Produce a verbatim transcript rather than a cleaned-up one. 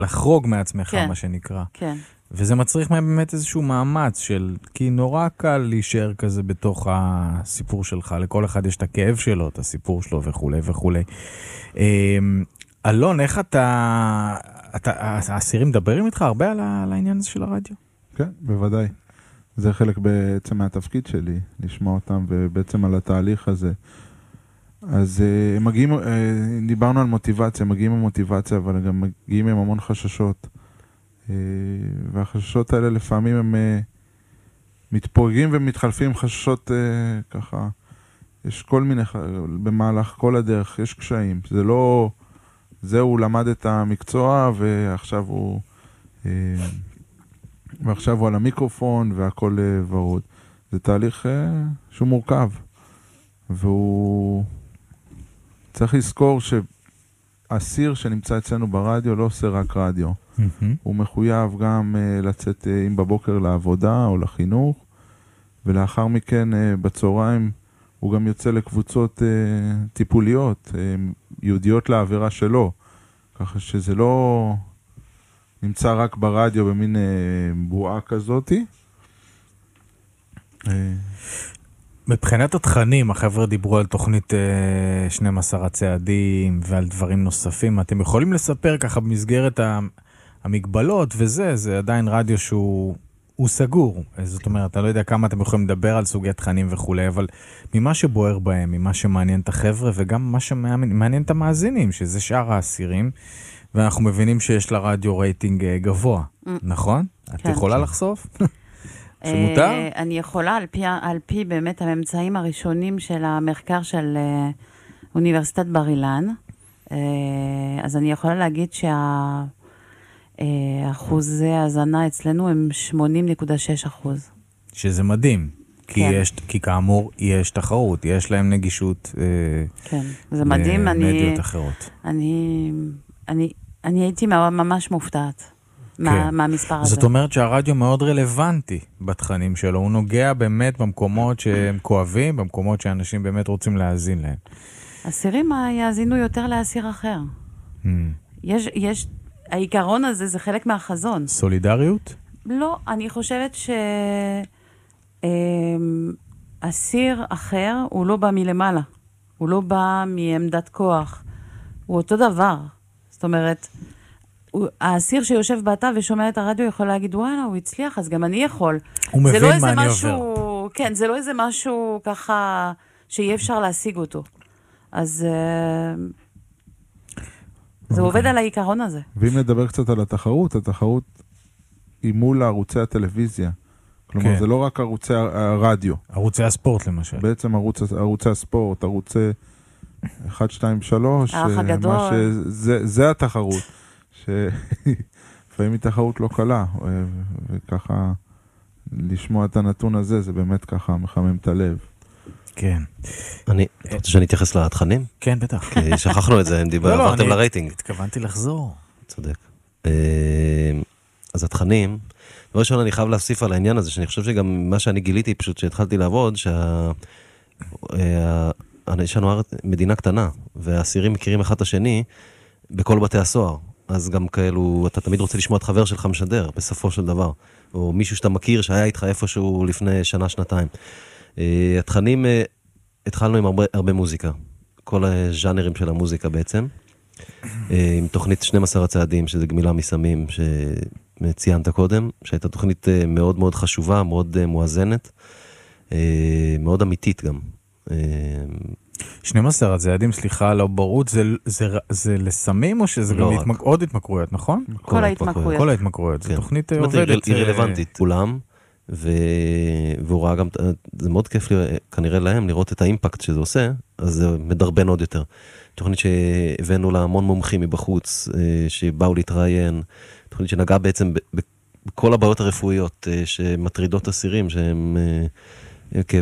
לחרוג מעצמך, כן. מה שנקרא. כן. וזה מצריך מהם באמת איזשהו מאמץ של, כי נורא קל להישאר כזה בתוך הסיפור שלך, לכל אחד יש את הכאב שלו, את הסיפור שלו וכו' וכו'. אלון, איך אתה, אתה, האסירים מדברים איתך הרבה על, ה, על העניין הזה של הרדיו? כן, בוודאי. זה חלק בעצם מהתפקיד שלי, לשמוע אותם ובעצם על התהליך הזה. אז uh, הם מגיעים, uh, דיברנו על מוטיבציה, מגיעים עם מוטיבציה, אבל גם מגיעים עם המון חששות. Uh, והחששות האלה לפעמים הם uh, מתפורגים ומתחלפים חששות uh, ככה. יש כל מיני, במהלך כל הדרך, יש קשיים. זה לא, זהו, הוא למד את המקצוע ועכשיו הוא, uh, ועכשיו הוא על המיקרופון והכל uh, ורוד. זה תהליך uh, שהוא מורכב. והוא... צריך לזכור שאסיר שנמצא אצלנו ברדיו לא עושה רק רדיו. Mm-hmm. הוא מחויב גם uh, לצאת, uh, אם בבוקר לעבודה או לחינוך, ולאחר מכן uh, בצהריים הוא גם יוצא לקבוצות uh, טיפוליות, uh, יהודיות לעבירה שלו. ככה שזה לא נמצא רק ברדיו במין uh, בועה כזאתי. Uh, מבחינת התכנים, החבר'ה דיברו על תוכנית אה, שנים עשר הצעדים ועל דברים נוספים. אתם יכולים לספר ככה במסגרת המגבלות וזה, זה עדיין רדיו שהוא הוא סגור. זאת אומרת, אתה לא יודע כמה אתם יכולים לדבר על סוגי תכנים וכו', אבל ממה שבוער בהם, ממה שמעניין את החבר'ה וגם מה שמעניין את המאזינים, שזה שאר האסירים, ואנחנו מבינים שיש לרדיו רייטינג גבוה, נכון? את יכולה לחשוף? שמותר? אני יכולה, על פי, על פי באמת הממצאים הראשונים של המחקר של אוניברסיטת בר אילן, אז אני יכולה להגיד שהאחוזי ההאזנה אצלנו הם שמונים נקודה שש אחוז. שזה מדהים, כי, כן. יש, כי כאמור יש תחרות, יש להם נגישות כן, זה מדהים. למדיות אחרות. אני, אני, אני הייתי ממש מופתעת. מה, מה המספר הזה? זאת אומרת שהרדיו מאוד רלוונטי בתכנים שלו, הוא נוגע באמת במקומות שהם כואבים, במקומות שאנשים באמת רוצים להאזין להם. אסירים יאזינו יותר לאסיר אחר. Hmm. יש, יש, העיקרון הזה זה חלק מהחזון. סולידריות? לא, אני חושבת שאסיר אחר הוא לא בא מלמעלה, הוא לא בא מעמדת כוח, הוא אותו דבר. זאת אומרת, האסיר שיושב בתא ושומע את הרדיו יכול להגיד, וואלה, הוא הצליח, אז גם אני יכול. הוא מבין לא מה אני משהו, עובר. כן, זה לא איזה משהו ככה שאי אפשר להשיג אותו. אז זה עובד על העיקרון הזה. ואם נדבר קצת על התחרות, התחרות היא מול ערוצי הטלוויזיה. כלומר, זה לא רק ערוצי הרדיו. ערוצי הספורט למשל. בעצם ערוצי הספורט, ערוצי אחת, שתיים, שלוש. האח הגדול. זה התחרות. שלפעמים היא תחרות לא קלה, וככה לשמוע את הנתון הזה, זה באמת ככה מחמם את הלב. כן. אני, אתה רוצה שאני אתייחס לתכנים? כן, בטח. כי שכחנו את זה, עברתם לרייטינג. התכוונתי לחזור. צודק. אז התכנים, דבר ראשון אני חייב להוסיף על העניין הזה, שאני חושב שגם מה שאני גיליתי פשוט שהתחלתי לעבוד, יש לנו מדינה קטנה, והאסירים מכירים אחד את השני בכל בתי הסוהר. אז גם כאלו, אתה תמיד רוצה לשמוע את חבר שלך משדר, בסופו של דבר. או מישהו שאתה מכיר שהיה איתך איפשהו לפני שנה, שנתיים. התכנים, התחלנו עם הרבה, הרבה מוזיקה. כל הז'אנרים של המוזיקה בעצם. עם תוכנית שנים עשר הצעדים, שזה גמילה מסמים, שציינת קודם, שהייתה תוכנית מאוד מאוד חשובה, מאוד מואזנת, מאוד אמיתית גם. שנים עשר הצעדים, סליחה, לא ברות, זה, זה, זה לסמים או שזה לא גם התמק... עוד התמכרויות, נכון? כל, כל ההתמכרויות. כל ההתמכרויות, כן. זו תוכנית עובדת. היא רלוונטית, כולם, ו... והוא ראה גם, זה מאוד כיף לי, כנראה להם לראות את האימפקט שזה עושה, אז זה מדרבן עוד יותר. תוכנית שהבאנו לה המון מומחים מבחוץ, שבאו להתראיין, תוכנית שנגעה בעצם בכל הבעיות הרפואיות שמטרידות אסירים, שהם...